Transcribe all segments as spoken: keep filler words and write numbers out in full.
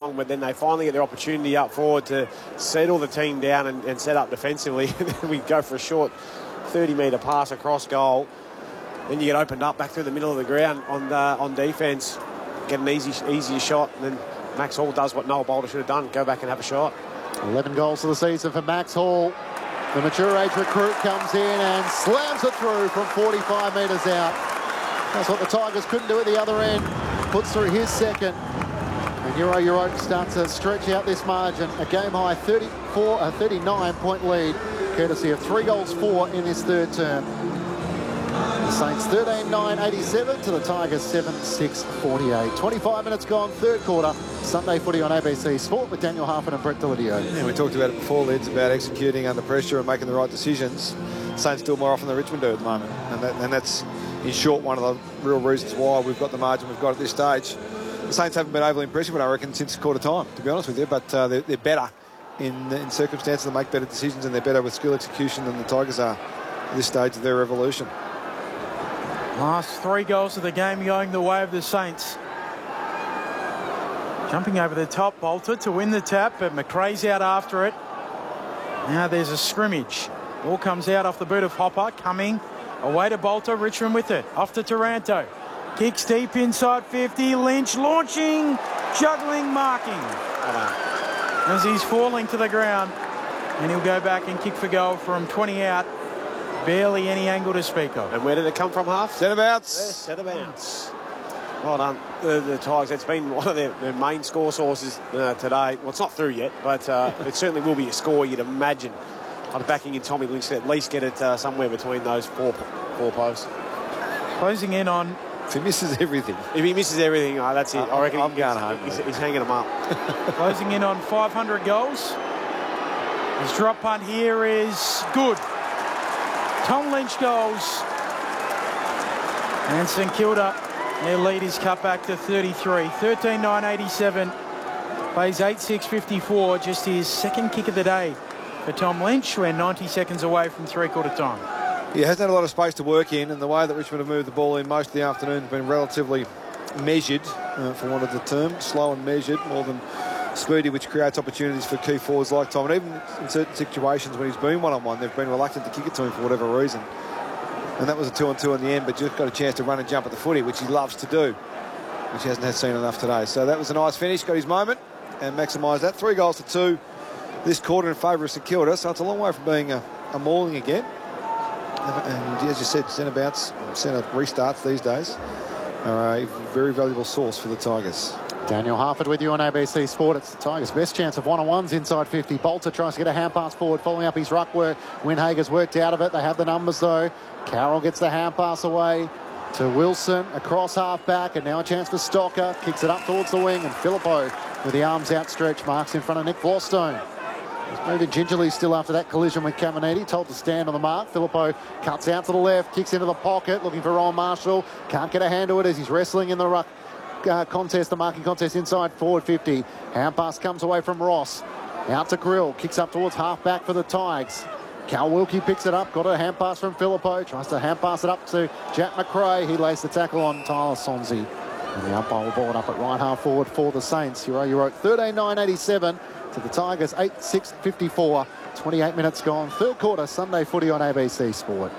but then they finally get their opportunity up forward to settle the team down and, and set up defensively. Then we go for a short thirty metre pass across goal. Then you get opened up back through the middle of the ground on uh, on defence, get an easy easier shot, and then Max Hall does what Noel Bolter should have done, go back and have a shot. eleven goals for the season for Max Hall. The mature age recruit comes in and slams it through from forty-five metres out. That's what the Tigers couldn't do at the other end. Puts through his second. And Euro Euro starts to stretch out this margin. A game high thirty-four, a thirty-nine point lead, courtesy of three goals four in this third term. The Saints thirteen nine eighty-seven to the Tigers seven six forty-eight. twenty-five minutes gone, third quarter. Sunday footy on A B C Sport with Daniel Harford and Brett Delidio. Yeah, we talked about it before, Lids, about executing under pressure and making the right decisions. Saints do it more often than Richmond do at the moment. And, that, and that's, in short, one of the real reasons why we've got the margin we've got at this stage. The Saints haven't been overly impressive, I reckon, since quarter time, to be honest with you. But uh, they're, they're better in, in circumstances that make better decisions, and they're better with skill execution than the Tigers are at this stage of their evolution. Last three goals of the game going the way of the Saints. Jumping over the top, Bolter to win the tap, but McRae's out after it. Now there's a scrimmage. Ball comes out off the boot of Hopper, coming away to Bolter. Richmond with it, off to Taranto. Kicks deep inside fifty. Lynch launching, juggling, marking. As he's falling to the ground. And he'll go back and kick for goal from twenty out. Barely any angle to speak of. And where did it come from, Half? Centre bounce. Yeah, centre bounce. Well done, the, the Tigers. It's been one of their, their main score sources uh, today. Well, it's not through yet, but uh, it certainly will be a score, you'd imagine. I'm backing in Tommy Lynch to at least get it uh, somewhere between those four four posts. Closing in on... If he misses everything. If he misses everything, oh, that's it. I'm, I reckon I'm he's, going home. He's, he's hanging them up. Closing in on five hundred goals. His drop punt here is good. Tom Lynch goals. And St Kilda, their lead is cut back to thirty-three. thirteen nine eighty-seven. Plays eight six fifty-four. Just his second kick of the day for Tom Lynch. We're ninety seconds away from three-quarter time. He hasn't had a lot of space to work in, and the way that Richmond have moved the ball in most of the afternoon has been relatively measured, uh, for want of the term. Slow and measured, more than speedy, which creates opportunities for key forwards like Tom. And even in certain situations when he's been one-on-one, they've been reluctant to kick it to him for whatever reason. And that was a two-on-two in the end, but just got a chance to run and jump at the footy, which he loves to do, which he hasn't had seen enough today. So that was a nice finish, got his moment, and maximised that. Three goals to two this quarter in favour of St Kilda, so it's a long way from being a, a mauling again. And as you said, centre bounce, centre restarts these days are a very valuable source for the Tigers. Daniel Harford with you on A B C Sport. It's the Tigers' best chance of one-on-ones inside fifty. Bolter tries to get a hand pass forward, following up his ruck work. Windhager's worked out of it. They have the numbers, though. Carroll gets the hand pass away to Wilson, across half-back, and now a chance for Stocker. Kicks it up towards the wing, and Phillippo, with the arms outstretched, marks in front of Nick Florstone. He's moving gingerly still after that collision with Caminiti, told to stand on the mark. Phillippo cuts out to the left, kicks into the pocket, looking for Ron Marshall. Can't get a hand to it as he's wrestling in the ruck uh, contest, the marking contest inside forward fifty. Hand pass comes away from Ross. Out to Grill, kicks up towards half-back for the Tigers. Cal Wilkie picks it up, got a hand pass from Phillippo, tries to hand pass it up to Jack McRae. He lays the tackle on Tyler Sonzi. And the umpire will ball it up at right half forward for the Saints. You wrote thirteen nine eighty-seven. To the Tigers, eight six fifty-four. twenty-eight minutes gone. Third quarter, Sunday footy on A B C Sport.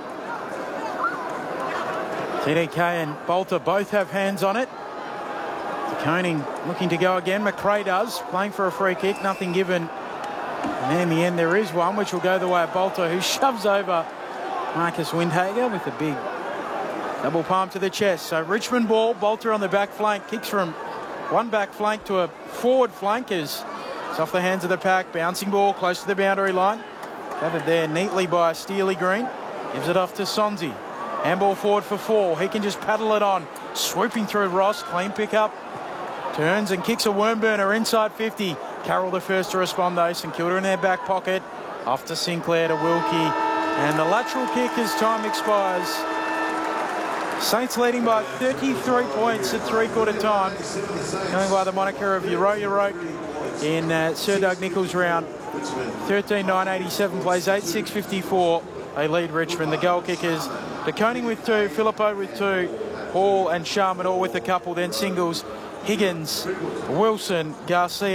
T D K and Bolter both have hands on it. Koning looking to go again. McRae does, playing for a free kick, nothing given. And in the end, there is one, which will go the way of Bolter, who shoves over Marcus Windhager with a big double palm to the chest. So Richmond ball, Bolter on the back flank, kicks from one back flank to a forward flank as it's off the hands of the pack. Bouncing ball close to the boundary line. Gathered there neatly by Steely Green. Gives it off to Sonzi. Handball forward for four. He can just paddle it on. Swooping through Ross. Clean pick up. Turns and kicks a worm burner inside fifty. Carroll the first to respond though. St Kilda in their back pocket. Off to Sinclair to Wilkie. And the lateral kick as time expires. Saints leading by thirty-three points at three-quarter time. Going by the moniker of Euro Euro in uh, Sir Doug Nicholls' round. thirteen nine eighty-seven plays eight six fifty-four. They lead Richmond. The goal kickers, De Koning with two, Phillippo with two, Hall and Sharman all with a couple, then singles. Higgins, Wilson, Garcia.